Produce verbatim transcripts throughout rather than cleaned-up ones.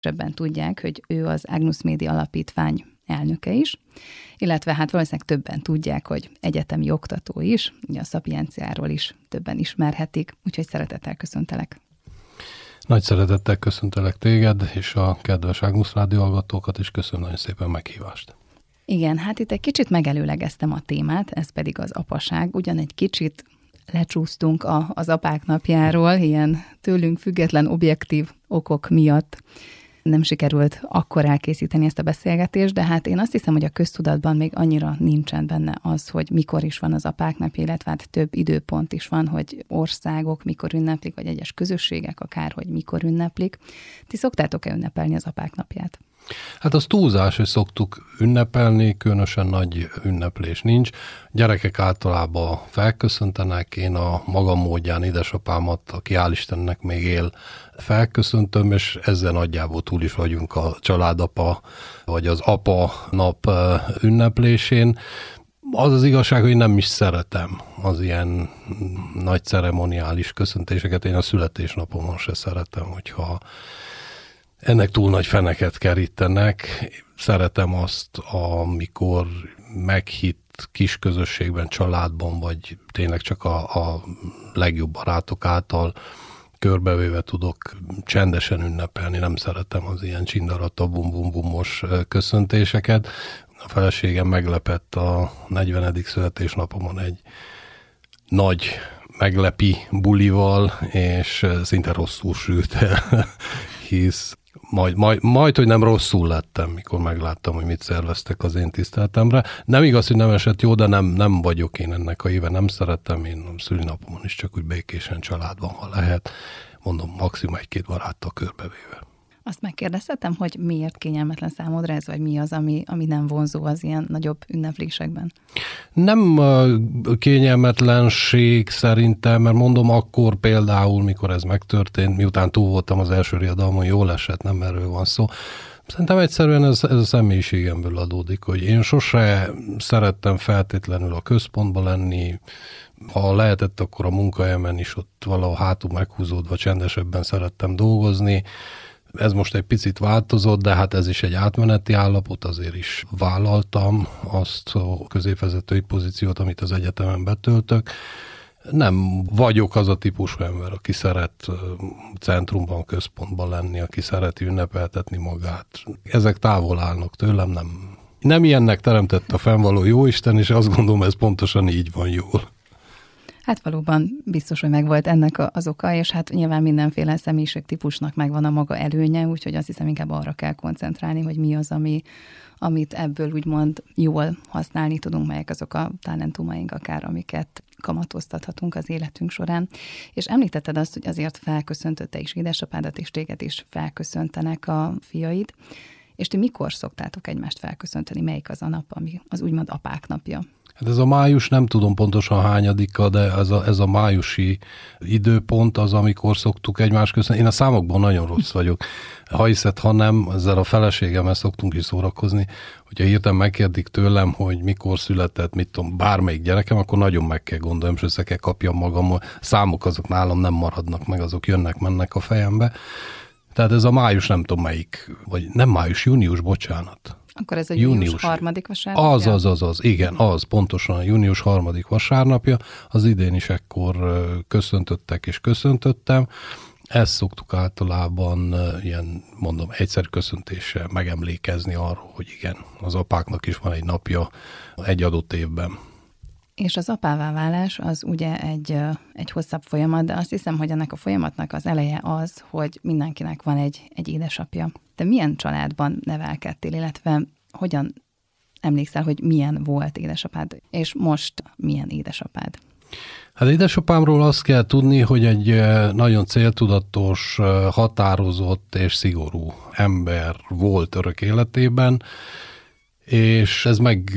Ebben tudják, hogy ő az Agnus Media Alapítvány elnöke is, illetve hát valószínűleg többen tudják, hogy egyetemi oktató is, ugye a Szapienciáról is többen ismerhetik, úgyhogy szeretettel köszöntelek. Nagy szeretettel köszöntelek téged, és a kedves Agnus Rádió hallgatókat, és köszönöm nagyon szépen a meghívást. Igen, hát itt egy kicsit megelőlegeztem a témát, ez pedig az apaság, ugyan egy kicsit lecsúsztunk a, az apák napjáról, ilyen tőlünk független objektív okok miatt nem sikerült akkor elkészíteni ezt a beszélgetést, de hát én azt hiszem, hogy a köztudatban még annyira nincsen benne az, hogy mikor is van az apák napja, illetve hát több időpont is van, hogy országok mikor ünneplik, vagy egyes közösségek akár, hogy mikor ünneplik. Ti szoktátok-e ünnepelni az apák napját? Hát az túlzás, hogy szoktuk ünnepelni, különösen nagy ünneplés nincs. Gyerekek általában felköszöntenek, én a magam módján édesapámat, aki hál' Istennek még él, felköszöntöm, és ezzel nagyjából túl is vagyunk a családapa, vagy az apa nap ünneplésén. Az az igazság, hogy nem is szeretem az ilyen nagy ceremoniális köszöntéseket. Én a születésnapomon se szeretem, hogyha ennek túl nagy feneket kerítenek. Szeretem azt, amikor meghitt kis közösségben, családban, vagy tényleg csak a, a legjobb barátok által körbevéve tudok csendesen ünnepelni. Nem szeretem az ilyen csindarata, bum-bum-bumos köszöntéseket. A feleségem meglepett a negyvenedik születésnapomon egy nagy meglepi bulival, és szinte rosszul sült el, hisz Majd, majd, majd, hogy nem rosszul lettem, mikor megláttam, hogy mit szerveztek az én tiszteletemre. Nem igaz, hogy nem esett jó, de nem, nem vagyok én ennek a éve, nem szeretem. Én a szülinapomon is csak úgy békésen családban, ha lehet. Mondom, maximum egy-két baráttal körbevéve. Azt megkérdezhetem, hogy miért kényelmetlen számodra ez, vagy mi az, ami, ami nem vonzó az ilyen nagyobb ünneplésekben? Nem kényelmetlenség szerintem, mert mondom, akkor például, mikor ez megtörtént, miután túl voltam az első riadalmon, jól esett, nem erről van szó. Szerintem egyszerűen ez, ez a személyiségemből adódik, hogy én sose szerettem feltétlenül a központba lenni, ha lehetett, akkor a munkahelyemen is ott valahol hátul meghúzódva csendesebben szerettem dolgozni. Ez most egy picit változott, de hát ez is egy átmeneti állapot, azért is vállaltam azt a középvezetői pozíciót, amit az egyetemen betöltök. Nem vagyok az a típusú ember, aki szeret centrumban, központban lenni, aki szereti ünnepeltetni magát. Ezek távol állnak tőlem, nem. Nem ilyennek teremtett a fennvaló jóisten, és azt gondolom, ez pontosan így van jól. Hát valóban biztos, hogy megvolt ennek az oka, és hát nyilván mindenféle személyiségtípusnak megvan a maga előnye, úgyhogy azt hiszem inkább arra kell koncentrálni, hogy mi az, ami, amit ebből úgymond jól használni tudunk, melyek azok a talentumaink akár, amiket kamatoztathatunk az életünk során. És említetted azt, hogy azért felköszöntötte is édesapádat, és téged is felköszöntenek a fiaid, és ti mikor szoktátok egymást felköszönteni? Melyik az a nap, ami az úgymond apák napja? Hát ez a május, nem tudom pontosan hányadika, de ez a, ez a májusi időpont az, amikor szoktuk egymást köszönni. Én a számokban nagyon rossz vagyok. Ha hiszed, ha nem, ezzel a feleségemmel szoktunk is szórakozni, hogyha hirtelen megkérdik tőlem, hogy mikor született, mit tudom, bármelyik gyerekem, akkor nagyon meg kell gondolom, és össze kell kapjam magam. Számok azok nálam nem maradnak meg, azok jönnek-mennek a fejembe. Tehát ez a május, nem tudom melyik, vagy nem május, június, bocsánat. Akkor ez a június, június harmadik vasárnapja? Az, az, az, az, igen, az, pontosan a június harmadik vasárnapja. Az idén is ekkor köszöntöttek és köszöntöttem. Ezt szoktuk általában ilyen, mondom, egyszerű köszöntéssel megemlékezni arról, hogy igen, az apáknak is van egy napja egy adott évben. És az apává válás az ugye egy, egy hosszabb folyamat, de azt hiszem, hogy ennek a folyamatnak az eleje az, hogy mindenkinek van egy, egy édesapja. Te milyen családban nevelkedtél, illetve hogyan emlékszel, hogy milyen volt édesapád, és most milyen édesapád? Hát édesapámról azt kell tudni, hogy egy nagyon céltudatos, határozott és szigorú ember volt örök életében, és ez meg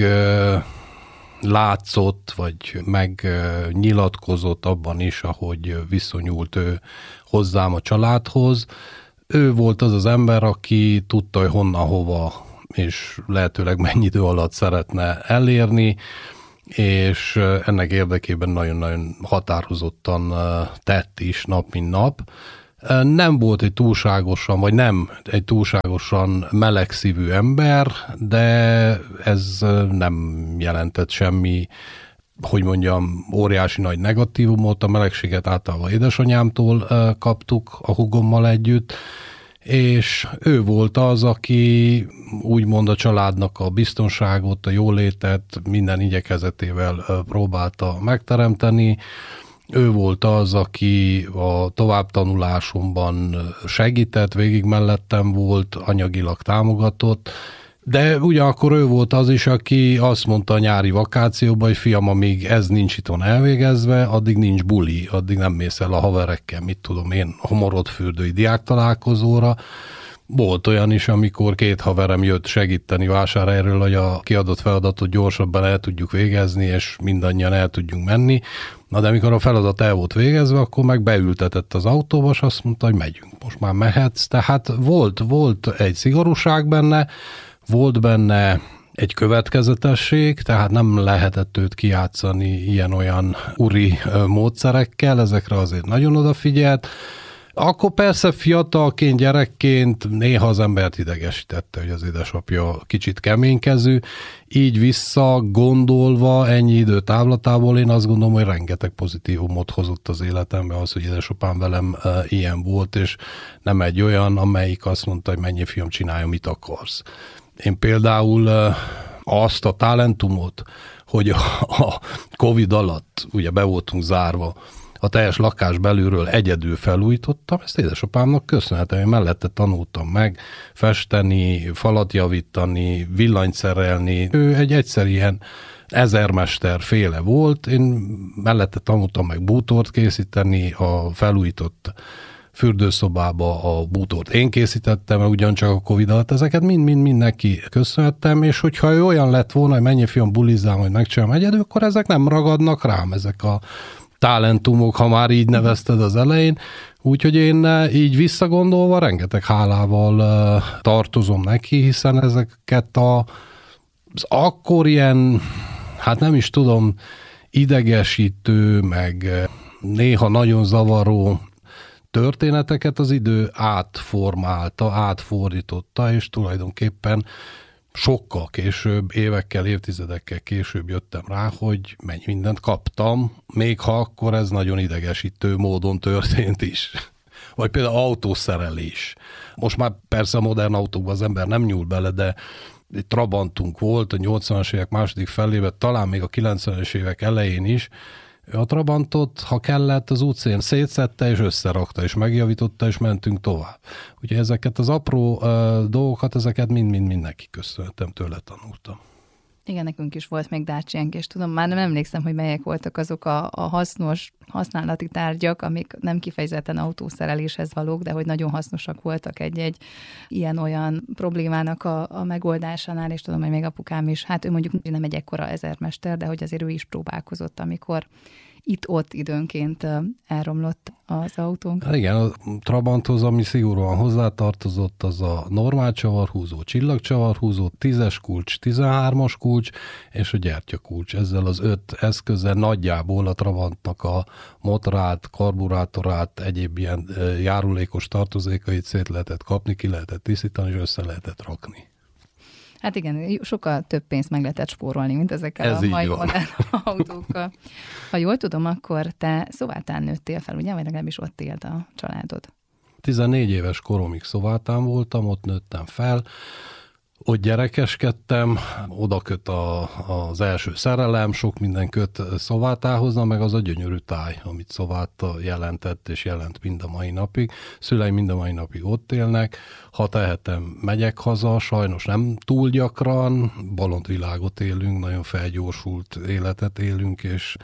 látszott, vagy megnyilatkozott abban is, ahogy viszonyult ő hozzám a családhoz. Ő volt az az ember, aki tudta, hogy honnan, hova, és lehetőleg mennyi idő alatt szeretne elérni, és ennek érdekében nagyon-nagyon határozottan tett is nap, mint nap. Nem volt egy túlságosan, vagy nem egy túlságosan melegszívű ember, de ez nem jelentett semmi, hogy mondjam, óriási nagy negatívumot. A melegséget általában édesanyámtól kaptuk a húgommal együtt, és ő volt az, aki úgymond a családnak a biztonságot, a jólétet minden igyekezetével próbálta megteremteni. Ő volt az, aki a továbbtanulásomban segített, végig mellettem volt, anyagilag támogatott, de ugyanakkor ő volt az is, aki azt mondta a nyári vakációban, hogy fiam, amíg ez nincs itthon elvégezve, addig nincs buli, addig nem mész el a haverekkel, mit tudom én, homorodfürdői diáktalálkozóra. Volt olyan is, amikor két haverem jött segíteni Vásárhelyről, hogy a kiadott feladatot gyorsabban el tudjuk végezni, és mindannyian el tudjunk menni. Na de amikor a feladat el volt végezve, akkor meg beültetett az autóba, és azt mondta, hogy megyünk, most már mehetsz. Tehát volt, volt egy szigorúság benne, volt benne egy következetesség, tehát nem lehetett őt kijátszani ilyen-olyan uri módszerekkel, ezekre azért nagyon odafigyelt. Akkor persze fiatalként, gyerekként néha az embert idegesítette, hogy az édesapja kicsit keménykezű, így vissza gondolva ennyi idő távlatából én azt gondolom, hogy rengeteg pozitívumot hozott az életembe az, hogy édesapám velem e, ilyen volt, és nem egy olyan, amelyik azt mondta, hogy mennyi fiam, csinálj, amit akarsz. Én például e, azt a talentumot, hogy a, a Covid alatt ugye be voltunk zárva, a teljes lakás belülről egyedül felújítottam, ezt édesapámnak köszönhetem, én mellette tanultam meg festeni, falat javítani, villanyt szerelni. Ő egy egyszer ilyen ezermester féle volt, én mellette tanultam meg bútort készíteni, a felújított fürdőszobába a bútort én készítettem, ugyancsak a Covid alatt, ezeket mind-mind-mind neki köszönhettem, és hogyha ő olyan lett volna, hogy mennyi fiam bulizzám, hogy megcsinálom egyedül, akkor ezek nem ragadnak rám, ezek a talentumok, ha már így nevezted az elején. Úgyhogy én így visszagondolva rengeteg hálával tartozom neki, hiszen ezeket a, az akkor ilyen, hát nem is tudom, idegesítő, meg néha nagyon zavaró történeteket az idő átformálta, átfordította, és tulajdonképpen sokkal később, évekkel, évtizedekkel később jöttem rá, hogy mennyi mindent kaptam, még ha akkor ez nagyon idegesítő módon történt is. Vagy például autószerelés. Most már persze a modern autókban az ember nem nyúl bele, de egy Trabantunk volt a nyolcvanas évek második felében, talán még a kilencvenes évek elején is. A Trabantot, ha kellett, az útszén szétszedte, és összerakta, és megjavította, és mentünk tovább. Úgyhogy ezeket az apró uh, dolgokat, ezeket mind-mind neki köszönhetem, tőle tanultam. Igen, nekünk is volt még Daciánk, és tudom, már nem emlékszem, hogy melyek voltak azok a, a hasznos használati tárgyak, amik nem kifejezetten autószereléshez valók, de hogy nagyon hasznosak voltak egy-egy ilyen-olyan problémának a, a megoldásánál, és tudom, hogy még apukám is, hát ő mondjuk nem egy ekkora ezermester, de hogy azért ő is próbálkozott, amikor itt-ott időnként elromlott az autónk. Hát igen, a Trabanthoz, ami szigorúan hozzátartozott, az a normál csavarhúzó, csillagcsavarhúzó, tízes kulcs, tizenhármas kulcs, és a gyertyakulcs. Ezzel az öt eszközzel nagyjából a Trabantnak a motorát, karburátorát, egyéb ilyen járulékos tartozékait szét lehetett kapni, ki lehetett tisztítani, és össze lehetett rakni. Hát igen, sokkal több pénzt meg lehetett spórolni, mint ezekkel Ez a mai van. modern autókkal. Ha jól tudom, akkor te Szovátán nőttél fel, ugye? Vagy legalábbis ott élt a családod. tizennégy éves koromig Szovátán voltam, ott nőttem fel, ott gyerekeskedtem, oda köt a, az első szerelem, sok minden köt Szovátához, meg az a gyönyörű táj, amit Szováta jelentett, és jelent mind a mai napig. Szüleim mind a mai napig ott élnek, ha tehetem, megyek haza, sajnos nem túl gyakran, bolondvilágot élünk, nagyon felgyorsult életet élünk, és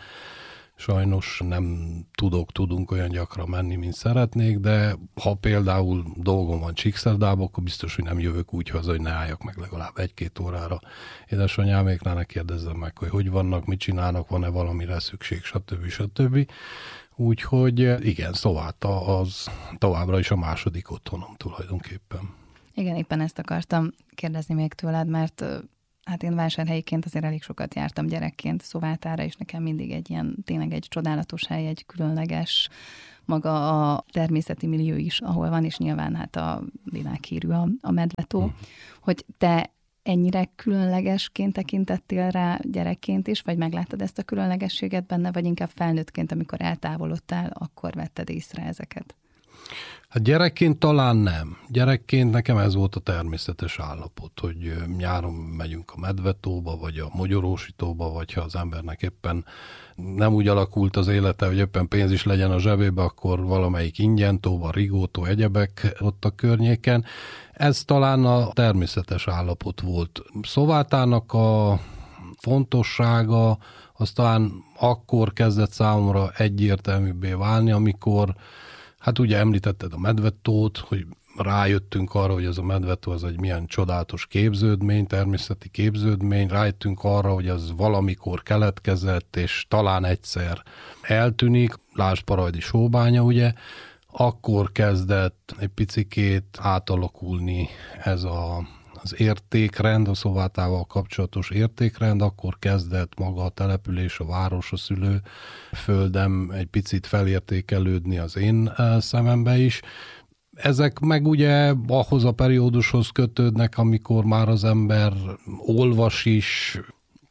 sajnos nem tudok, tudunk olyan gyakran menni, mint szeretnék, de ha például dolgom van Csíkszerdába, akkor biztos, hogy nem jövök úgy haza, hogy ne álljak meg legalább egy-két órára édesanyáméknál, ne kérdezzem meg, hogy hogy vannak, mit csinálnak, van-e valamire szükség, stb. stb. Úgyhogy igen, Szováta az továbbra is a második otthonom tulajdonképpen. Igen, éppen ezt akartam kérdezni még tőled, mert hát én vásárhelyiként azért elég sokat jártam gyerekként Szovátára, és nekem mindig egy ilyen, tényleg egy csodálatos hely, egy különleges, maga a természeti millió is, ahol van, és nyilván hát a világhírű a, a medvetó, hmm. hogy te ennyire különlegesként tekintettél rá gyerekként is, vagy megláttad ezt a különlegességet benne, vagy inkább felnőttként, amikor eltávolodtál, akkor vetted észre ezeket? Hát gyerekként talán nem. Gyerekként nekem ez volt a természetes állapot, hogy nyáron megyünk a medvetóba, vagy a mogyorósítóba, vagy ha az embernek éppen nem úgy alakult az élete, hogy éppen pénz is legyen a zsebébe, akkor valamelyik ingyentóba, rigótó, egyebek ott a környéken. Ez talán a természetes állapot volt. Szovátának a fontossága az talán akkor kezdett számomra egyértelműbbé válni, amikor, hát ugye említetted a medvettót, hogy rájöttünk arra, hogy ez a medvetó az egy milyen csodálatos képződmény, természeti képződmény, rájöttünk arra, hogy az valamikor keletkezett, és talán egyszer eltűnik, lásd Parajdi Sóbánya, ugye, akkor kezdett egy picikét átalakulni ez a, az értékrend, a Szovátával kapcsolatos értékrend, akkor kezdett maga a település, a város, a szülő földem egy picit felértékelődni az én szemembe is. Ezek meg ugye ahhoz a periódushoz kötődnek, amikor már az ember olvas is,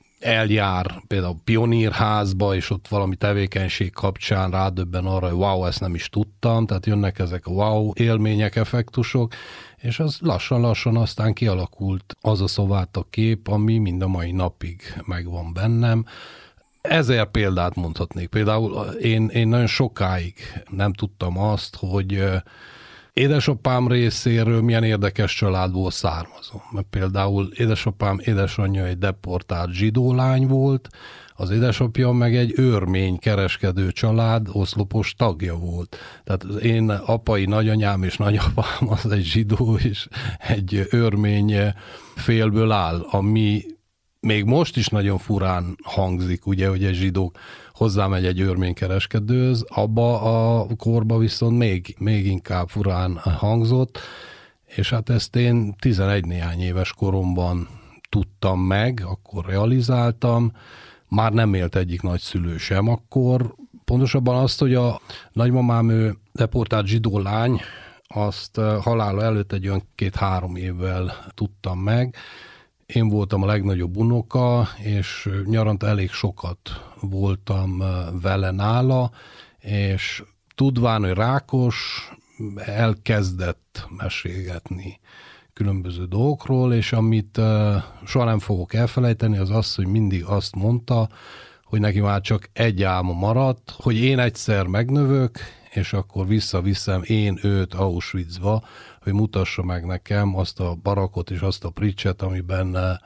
eljár például pionírházba, és ott valami tevékenység kapcsán rádöbben arra, hogy wow, ezt nem is tudtam, tehát jönnek ezek a wow élmények, effektusok, és az lassan-lassan aztán kialakult az a Szováta kép, ami mind a mai napig megvan bennem. Ezer példát mondhatnék. Például én, én nagyon sokáig nem tudtam azt, hogy édesapám részéről milyen érdekes családból származom. Mert például édesapám édesanyja egy deportált zsidó lány volt, az édesapja meg egy örmény kereskedő család oszlopos tagja volt. Tehát az én apai nagyanyám és nagyapám az egy zsidó és egy örmény félből áll, ami még most is nagyon furán hangzik, ugye, hogy egy zsidó hozzámegy egy örménykereskedőhöz, abba a korba viszont még, még inkább furán hangzott, és hát ezt én tizenegy néhány éves koromban tudtam meg, akkor realizáltam, már nem élt egyik nagyszülő sem akkor. Pontosabban azt, hogy a nagymamám, ő deportált zsidó lány, azt halála előtt egy olyan két-három évvel tudtam meg. Én voltam a legnagyobb unoka, és nyaranta elég sokat voltam vele nála, és tudván, hogy rákos, elkezdett mesélgetni különböző dolgokról, és amit uh, soha nem fogok elfelejteni, az az, hogy mindig azt mondta, hogy neki már csak egy álma maradt, hogy én egyszer megnövök, és akkor visszaviszem én őt Auschwitzba, hogy mutassa meg nekem azt a barakot és azt a pricset, amiben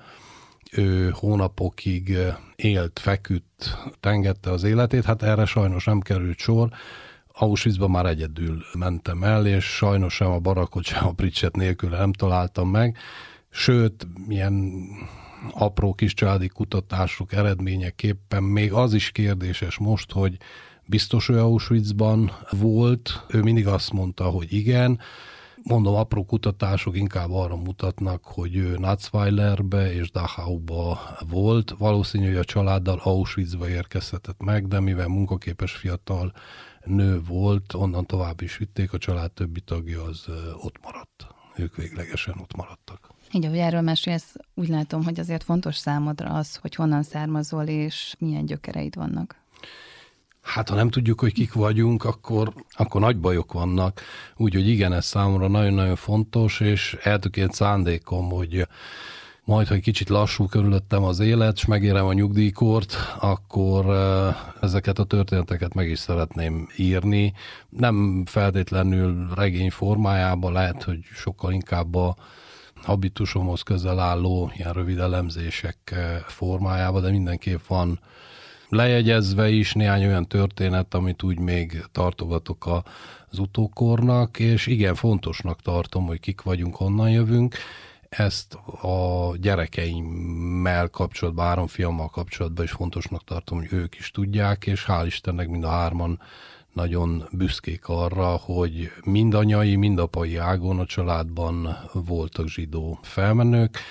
ő hónapokig élt, feküdt, tengette az életét. Hát erre sajnos nem került sor. Auschwitzba már egyedül mentem el, és sajnos sem a barakot, sem a pricset nélkül nem találtam meg. Sőt, ilyen apró kis családi kutatások eredményeképpen még az is kérdéses most, hogy biztos, hogy Auschwitzban volt. Ő mindig azt mondta, hogy igen. Mondom, apró kutatások inkább arra mutatnak, hogy ő Natzweilerbe és Dachauba volt. Valószínű, hogy a családdal Auschwitzba érkezhetett meg, de mivel munkaképes fiatal nő volt, onnan tovább is vitték, a család többi tagja az ott maradt. Ők véglegesen ott maradtak. Így, ahogy erről mesélsz, úgy látom, hogy azért fontos számodra az, hogy honnan származol, és milyen gyökereid vannak. Hát, ha nem tudjuk, hogy kik vagyunk, akkor, akkor nagy bajok vannak. Úgyhogy igen, ez számomra nagyon-nagyon fontos, és eltökélt szándékom, hogy majd, ha egy kicsit lassú körülöttem az élet, és megérem a nyugdíjkort, akkor ezeket a történeteket meg is szeretném írni. Nem feltétlenül regény formájában, lehet, hogy sokkal inkább a habitusomhoz közel álló ilyen rövid elemzések formájában, de mindenképp van lejegyezve is néhány olyan történet, amit úgy még tartogatok az utókornak, és igen, fontosnak tartom, hogy kik vagyunk, honnan jövünk. Ezt a gyerekeimmel kapcsolatban, három fiammal kapcsolatban is fontosnak tartom, hogy ők is tudják, és hál' Istennek mind a hárman nagyon büszkék arra, hogy mind anyai, mind apai ágon a családban voltak zsidó felmenők.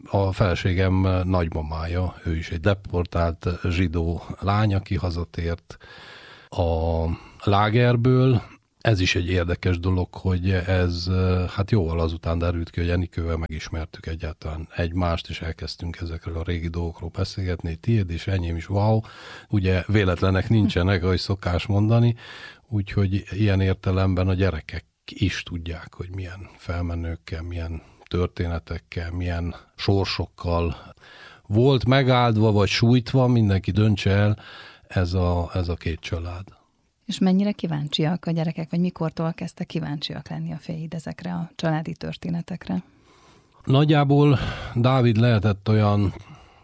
A feleségem nagymamája, ő is egy deportált zsidó lány, aki hazatért a lágerből. Ez is egy érdekes dolog, hogy ez hát jóval azután derült ki, hogy Enikővel megismertük egyáltalán egymást, és elkezdtünk ezekről a régi dolgokról beszélgetni, tiéd és enyém is, wow. Ugye véletlenek nincsenek, ahogy szokás mondani, úgyhogy ilyen értelemben a gyerekek is tudják, hogy milyen felmenőkkel, milyen történetekkel, milyen sorsokkal volt megáldva, vagy sújtva, mindenki döntse el, ez a, ez a két család. És mennyire kíváncsiak a gyerekek, vagy mikortól kezdtek kíváncsiak lenni a Féid ezekre a családi történetekre? Nagyjából Dávid lehetett olyan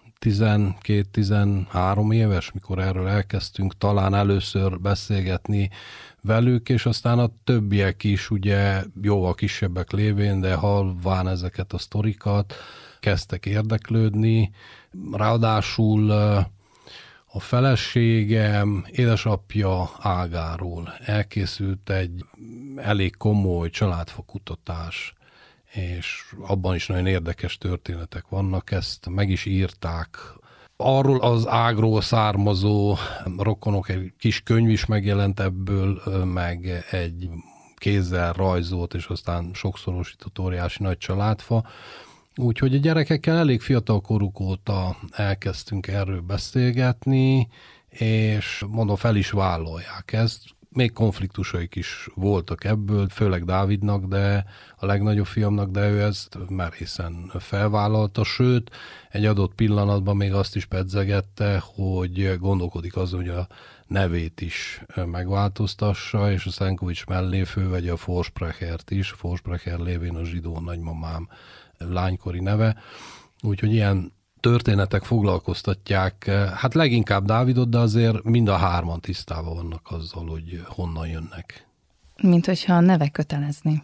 tizenkét-tizenhárom éves, mikor erről elkezdtünk talán először beszélgetni velük, és aztán a többiek is ugye jóval kisebbek lévén, de halván ezeket a sztorikat kezdtek érdeklődni. Ráadásul a feleségem édesapja ágáról elkészült egy elég komoly családfa kutatás, és abban is nagyon érdekes történetek vannak, ezt meg is írták. Arról az ágról származó rokonok, egy kis könyv is megjelent ebből, meg egy kézzel rajzolt, és aztán sokszorosított óriási nagy családfa. Úgyhogy a gyerekekkel elég fiatal koruk óta elkezdtünk erről beszélgetni, és mondom, fel is vállalják ezt. Még konfliktusaik is voltak ebből, főleg Dávidnak, de a legnagyobb fiamnak, de ő ezt merészen felvállalta, sőt, egy adott pillanatban még azt is pedzegette, hogy gondolkodik azon, hogy a nevét is megváltoztassa, és a Szenkovics mellé fölvegye a Forsprechert is, Forsprecher lévén a zsidó nagymamám lánykori neve, úgyhogy ilyen történetek foglalkoztatják, hát leginkább Dávidot, de azért mind a hárman tisztában vannak azzal, hogy honnan jönnek. Mint hogyha a neve kötelezni.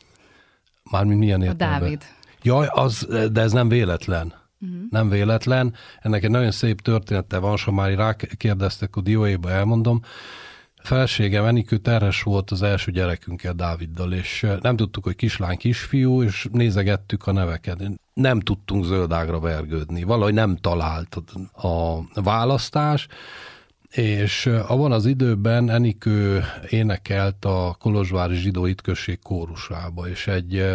Mármint milyen értelemben? A Dávid. Jaj, az, de ez nem véletlen. Uh-huh. Nem véletlen. Ennek egy nagyon szép története van, ha már rákérdeztek a dióéba, elmondom. Feleségem Enikő terhes volt az első gyerekünkkel, Dáviddal, és nem tudtuk, hogy kislány, kisfiú, és nézegettük a neveket. Nem tudtunk zöldágra vergődni, valahogy nem talált a választás, és abban az időben Enikő énekelt a kolozsvári zsidó hitközség kórusába, és egy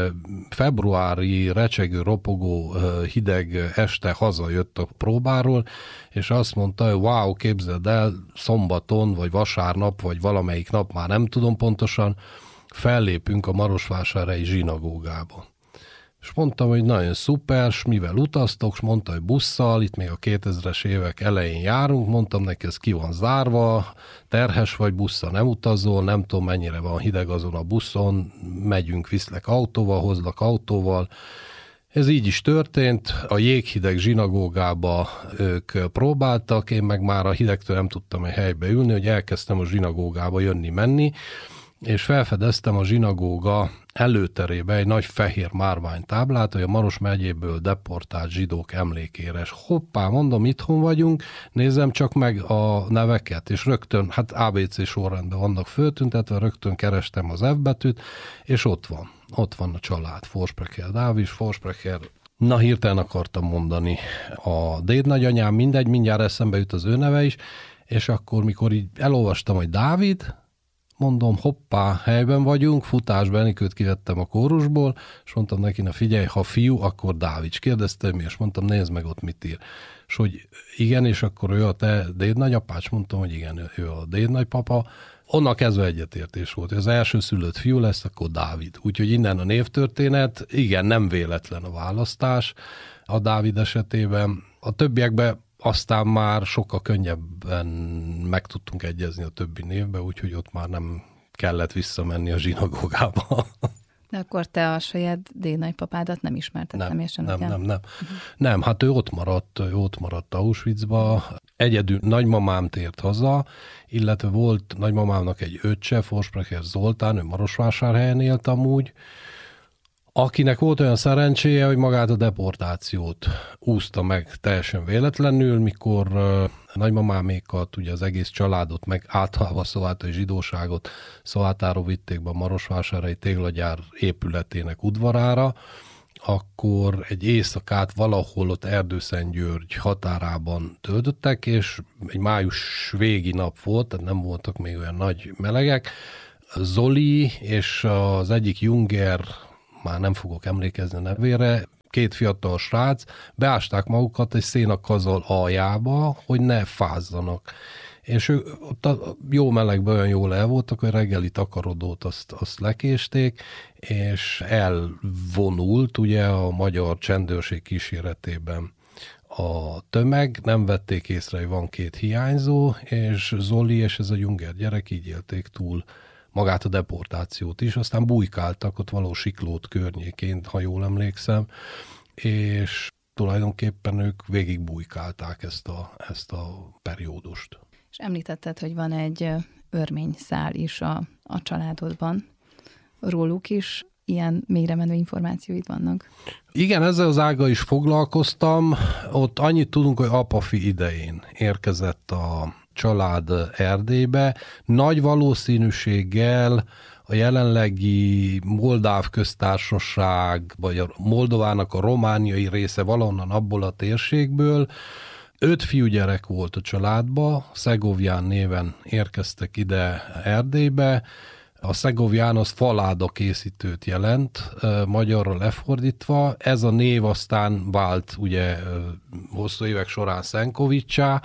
februári recsegő, ropogó, hideg este hazajött a próbáról, és azt mondta, hogy wow, képzeld el, szombaton, vagy vasárnap, vagy valamelyik nap, már nem tudom pontosan, fellépünk a marosvásárhelyi zsinagógába. És mondtam, hogy nagyon szuper, s mivel utaztok, és mondta, hogy busszal, itt még a kétezres évek elején járunk, mondtam neki, ez ki van zárva, terhes vagy, busszal nem utazol, nem tudom mennyire van hideg azon a buszon, megyünk, viszlek autóval, hozlak autóval. Ez így is történt, a jéghideg zsinagógába ők próbáltak, én meg már a hidegtől nem tudtam egy helybe ülni, hogy elkezdtem a zsinagógába jönni-menni, és felfedeztem a zsinagóga előterébe egy nagy fehér márványtáblát, hogy a Maros megyéből deportált zsidók emlékére. És hoppá, mondom, itthon vagyunk, nézem csak meg a neveket, és rögtön, hát á bé cé sorrendben vannak föltüntetve, rögtön kerestem az F betűt, és ott van, ott van a család, Forsprecher Dávid, Forsprecher. Na, hirtelen akartam mondani a déd nagyanyám, mindegy, mindjárt eszembe jut az ő neve is, és akkor, mikor így elolvastam, hogy Dávid, mondom, hoppá, helyben vagyunk, futásban Enikőt kivettem a kórusból, és mondtam neki, na figyelj, ha fiú, akkor Dávid. Kérdezte mi, és mondtam, nézd meg ott mit ír. És hogy igen, és akkor ő a te dédnagyapács, mondtam, hogy igen, ő a dédnagypapa. Onnan kezdve egyetértés volt, hogy az első szülött fiú lesz, akkor Dávid. Úgyhogy innen a névtörténet, igen, nem véletlen a választás a Dávid esetében. A többiekben aztán már sokkal könnyebben meg tudtunk egyezni a többi névbe, úgyhogy ott már nem kellett visszamenni a zsinagógába. De akkor te a saját dédnagypapádat nem ismerted nem, személyesen? Nem, ugye? nem, nem. Uh-huh. Nem, hát ő ott maradt, ő ott maradt Auschwitzba. Egyedül nagymamám tért haza, illetve volt nagymamámnak egy öccse, Forsprecher Zoltán, ő Marosvásárhelyen élt amúgy, akinek volt olyan szerencséje, hogy magát a deportációt úszta meg teljesen véletlenül, mikor uh, nagymamámékat, ugye az egész családot, meg általában szovjátai zsidóságot Szovjátáról vitték be a Marosvásárhelyi téglagyár épületének udvarára, akkor egy éjszakát valahol ott Erdőszentgyörgy határában töltöttek, és egy május végi nap volt, tehát nem voltak még olyan nagy melegek. Zoli és az egyik Junger, már nem fogok emlékezni a nevére, két fiatal srác, beásták magukat egy szénakazal aljába, hogy ne fázzanak. És ők ott a jó melegben olyan jól el voltak, hogy reggeli takarodót azt, azt lekésték, és elvonult ugye a magyar csendőrség kíséretében a tömeg, nem vették észre, hogy van két hiányzó, és Zoli és ez a Junger gyerek így élték túl magát a deportációt is, aztán bujkáltak ott való Siklót környékén, ha jól emlékszem, és tulajdonképpen ők végig bujkálták ezt a, ezt a periódust. És említetted, hogy van egy örmény szál is a, a családodban. Róluk is ilyen mélyre menő információid vannak? Igen, ezzel az ággal is foglalkoztam. Ott annyit tudunk, hogy apafi idején érkezett a család Erdélybe. Nagy valószínűséggel a jelenlegi Moldáv köztársaság, vagy a Moldovának a romániai része valahonnan abból a térségből. Öt fiúgyerek volt a családba, Szegovján néven érkeztek ide Erdélybe. A Szegovján az faláda készítőt jelent, magyarra lefordítva. Ez a név aztán vált ugye hosszú évek során Szenkovicsá,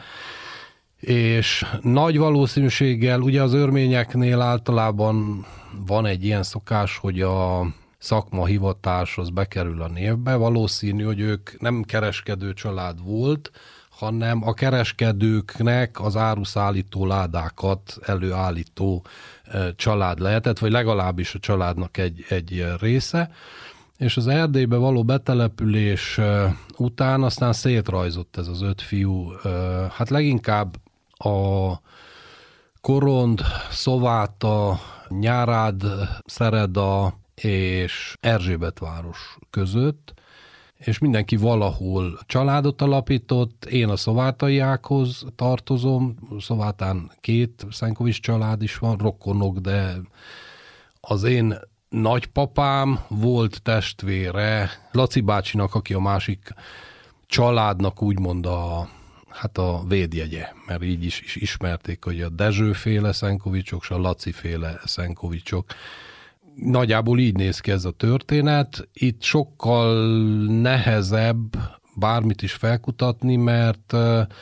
és nagy valószínűséggel, ugye az örményeknél általában van egy ilyen szokás, hogy a szakmahivatás az bekerül a névbe. Valószínű, hogy ők nem kereskedő család volt, hanem a kereskedőknek az áruszállító ládákat előállító család lehetett, vagy legalábbis a családnak egy, egy része. És az Erdélybe való betelepülés után aztán szétrajzott ez az öt fiú. Hát leginkább a Korond, Szováta, Nyárád, Szereda és Erzsébetváros között, és mindenki valahol családot alapított. Én a szovátaiákhoz tartozom, Szovátán két Szenkovics család is van, rokonok, de az én nagypapám volt testvére Laci bácsinak, aki a másik családnak úgymond a, hát a védjegye, mert így is, is ismerték, hogy a Dezső-féle Szenkovicsok és a Laci-féle Szenkovicsok. Nagyjából így néz ki ez a történet. Itt sokkal nehezebb bármit is felkutatni, mert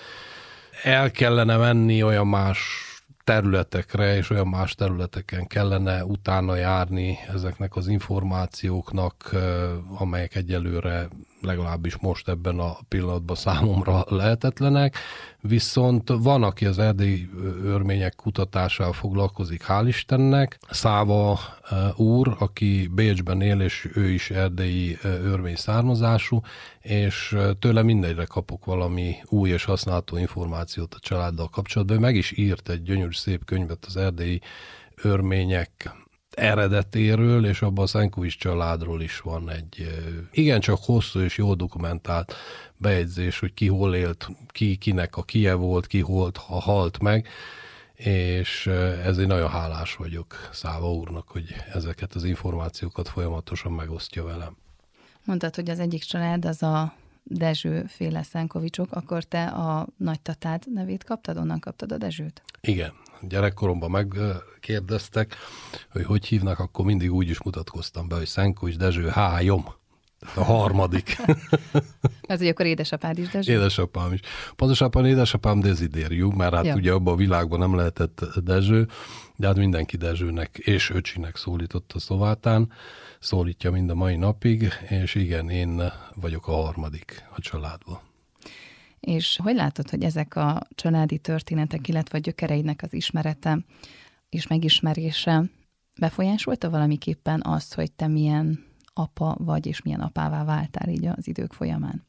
el kellene menni olyan más területekre, és olyan más területeken kellene utána járni ezeknek az információknak, amelyek egyelőre legalábbis most ebben a pillanatban számomra lehetetlenek. Viszont van, aki az erdélyi örmények kutatásával foglalkozik, hál' Istennek. Száva úr, aki Bécsben él, és ő is erdélyi örmény származású, és tőle mindegyre kapok valami új és használható információt a családdal kapcsolatban. Ő meg is írt egy gyönyörű szép könyvet az erdélyi örmények eredetéről, és abban a Szenkovics családról is van egy igencsak hosszú és jól dokumentált bejegyzés, hogy ki hol élt, ki kinek a kie volt, ki hol ha halt meg, és ezért nagyon hálás vagyok Száva úrnak, hogy ezeket az információkat folyamatosan megosztja velem. Mondtad, hogy az egyik család az a Dezső-féle Szenkovicsok, akkor te a nagytatád nevét kaptad? Onnan kaptad a Dezsőt? Igen. Gyerekkoromban megkérdeztek, hogy hogy hívnak, akkor mindig úgy is mutatkoztam be, hogy Szenkovics Dezső Hájom. A harmadik. Ez, hogy akkor édesapád is Dezső? Édesapám is. Pontosabban édesapám Desidérium, mert hát ja. ugye abban a világban nem lehetett Dezső, de hát mindenki Dezsőnek és öcsinek szólított a Szovátán, szólítja mind a mai napig, és igen, én vagyok a harmadik a családban. És hogy látod, hogy ezek a családi történetek, illetve a gyökereidnek az ismerete és megismerése befolyásolta valamiképpen azt, hogy te milyen apa vagy, és milyen apává váltál így az idők folyamán?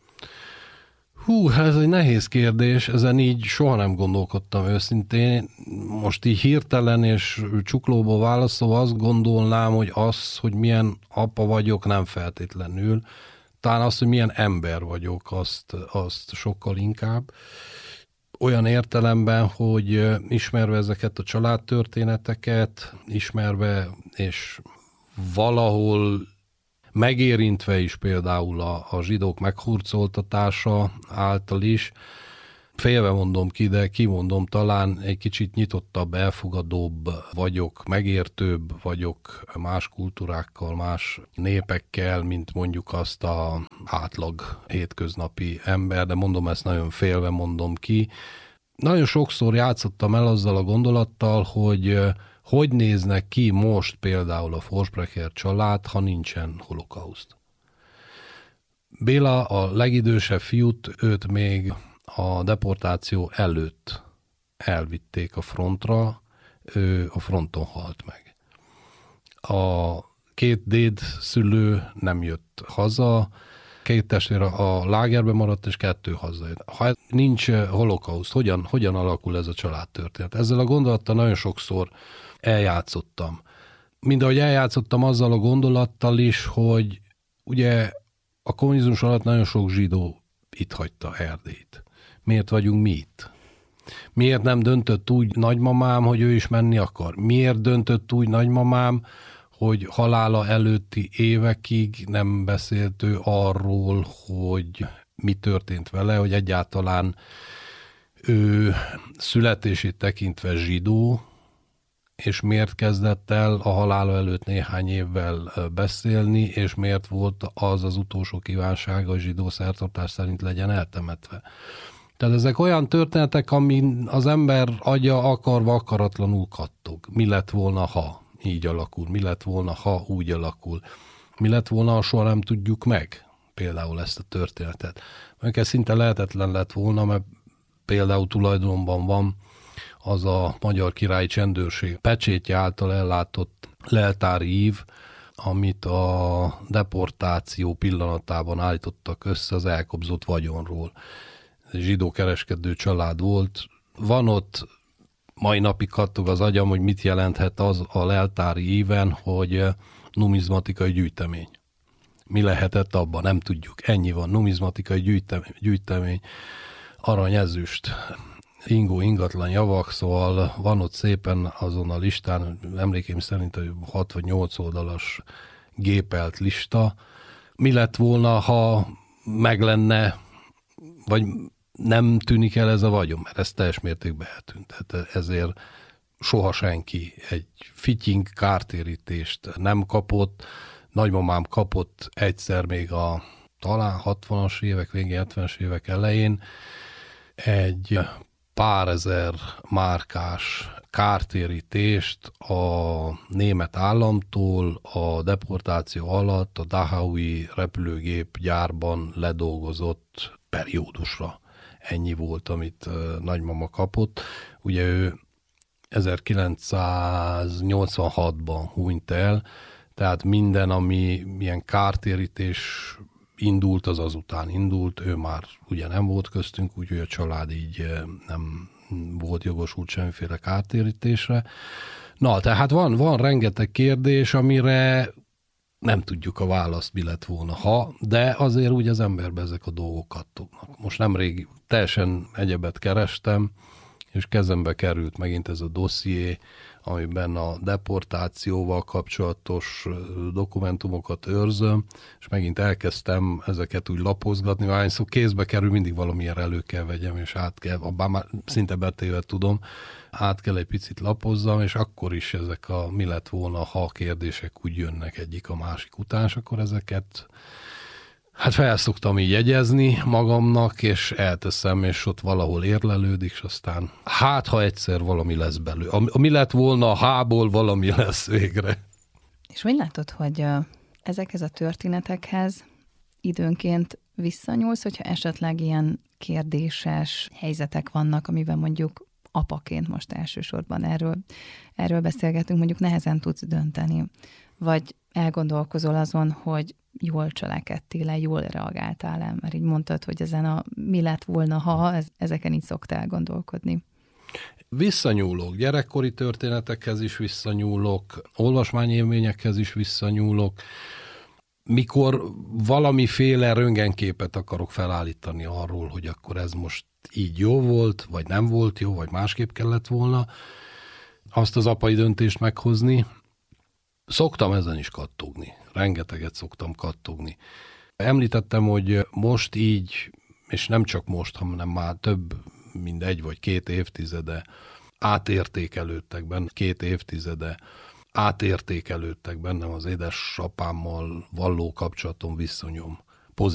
Hú, ez egy nehéz kérdés, ezen így soha nem gondolkodtam őszintén. Most így hirtelen és csuklóból válaszolva azt gondolnám, hogy az, hogy milyen apa vagyok, nem feltétlenül. Talán az, hogy milyen ember vagyok, azt, azt sokkal inkább. Olyan értelemben, hogy ismerve ezeket a családtörténeteket, ismerve és valahol megérintve is például a, a zsidók meghurcoltatása által is. Félve mondom ki, de kimondom, talán egy kicsit nyitottabb, elfogadóbb vagyok, megértőbb vagyok más kultúrákkal, más népekkel, mint mondjuk azt a átlag hétköznapi ember, de mondom, ezt nagyon félve mondom ki. Nagyon sokszor játszottam el azzal a gondolattal, hogy hogy néznek ki most például a Forsbrecher család, ha nincsen holokauszt. Béla, a legidősebb fiút, őt még a deportáció előtt elvitték a frontra, ő a fronton halt meg. A két déd szülő nem jött haza, két testvér a lágerben maradt, és kettő hazajött. Ha nincs holokauszt, hogyan, hogyan alakul ez a családtörténet? Ezzel a gondolattal nagyon sokszor eljátszottam. Mind ahogy eljátszottam azzal a gondolattal is, hogy ugye a kommunizmus alatt nagyon sok zsidó itt hagyta Erdélyt. Miért vagyunk mi itt? Miért nem döntött úgy nagymamám, hogy ő is menni akar? Miért döntött úgy nagymamám, hogy halála előtti évekig nem beszélt ő arról, hogy mi történt vele, hogy egyáltalán ő születését tekintve zsidó, és miért kezdett el a halála előtt néhány évvel beszélni, és miért volt az az utolsó kívánsága, hogy zsidó szertartás szerint legyen eltemetve. Tehát ezek olyan történetek, amin az ember agya akarva akaratlanul kattog. Mi lett volna, ha így alakul? Mi lett volna, ha úgy alakul? Mi lett volna, ha soha nem tudjuk meg például ezt a történetet? Mert ez szinte lehetetlen lett volna, mert például tulajdonomban van az a Magyar Királyi Csendőrség pecsétje által ellátott leltári ív, amit a deportáció pillanatában állítottak össze az elkobzott vagyonról. Ez egy zsidó kereskedő család volt. Van ott, mai napig kattog az agyam, hogy mit jelenthet az a leltári íven, hogy numizmatikai gyűjtemény. Mi lehetett abban? Nem tudjuk. Ennyi van. Numizmatikai gyűjtemény, gyűjtemény arany, ezüst, ingó, ingatlan javak, szóval van ott szépen azon a listán, emlékeim szerint hat vagy nyolc oldalas gépelt lista. Mi lett volna, ha meg lenne, vagy nem tűnik el ez a vagyon, mert ez teljes mértékben eltűnt. Tehát ezért soha senki egy fityink kártérítést nem kapott. Nagymamám kapott egyszer még a talán hatvanas évek, végén hetvenes évek elején egy pár ezer márkás kártérítést a német államtól a deportáció alatt a Dahaui repülőgép gyárban ledolgozott periódusra. Ennyi volt, amit nagymama kapott. Ugye ő ezerkilencszáznyolcvanhatban hunyt el, tehát minden, ami milyen kártérítés indult, az azután indult. Ő már ugye nem volt köztünk, úgyhogy a család így nem volt jogosult semmiféle kártérítésre. Na, tehát van, van rengeteg kérdés, amire nem tudjuk a választ, mi lett volna, ha, de azért úgy az emberben ezek a dolgok kattognak. Most nemrég teljesen egyebet kerestem, és kezembe került megint ez a dosszié, amiben a deportációval kapcsolatos dokumentumokat őrzöm, és megint elkezdtem ezeket úgy lapozgatni, mert hányszor kézbe kerül, mindig valamilyen elő kell vegyem, és át kell, bár már szinte betéve tudom, át kell egy picit lapozzam, és akkor is ezek a mi lett volna, ha kérdések úgy jönnek egyik a másik után, és akkor ezeket hát felszoktam így jegyezni magamnak, és elteszem, és ott valahol érlelődik, és aztán hát, ha egyszer valami lesz belőle. Ami lett volna a hából, valami lesz végre. És úgy látod, hogy ezekhez a történetekhez időnként visszanyúlsz, hogyha esetleg ilyen kérdéses helyzetek vannak, amiben mondjuk apaként most elsősorban erről, erről beszélgetünk, mondjuk nehezen tudsz dönteni, vagy elgondolkozol azon, hogy jól cselekedtél-e, jól reagáltál-e, mert így mondtad, hogy ezen a mi lett volna, ha ez, ezeken így szoktál gondolkodni. Visszanyúlok, gyerekkori történetekhez is visszanyúlok, olvasmányélményekhez is visszanyúlok. Mikor valamiféle röntgenképet akarok felállítani arról, hogy akkor ez most így jó volt, vagy nem volt jó, vagy másképp kellett volna azt az apai döntést meghozni, Szoktam ezen is kattogni. Rengeteget szoktam kattogni. Említettem, hogy most így, és nem csak most, hanem már több, mint egy vagy két évtizede átértékelődtek benne, két évtizede átértékelődtek bennem az édesapámmal való kapcsolatom, viszonyom.